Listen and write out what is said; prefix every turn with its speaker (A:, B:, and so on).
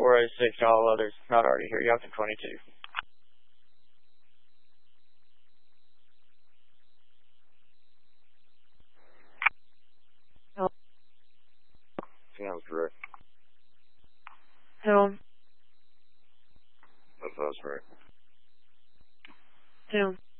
A: 406, all others not already here. You're up to 22.
B: Sounds correct.
C: Helm.
B: That sounds correct.
C: Helm.